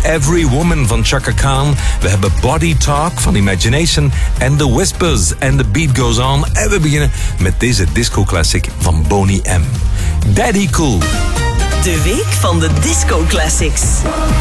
Every Woman van Chaka Khan. We hebben Body Talk van Imagination en The Whispers. En The Beat Goes On. En we beginnen met deze disco classic van Boney M. Daddy Cool. De week van de disco classics.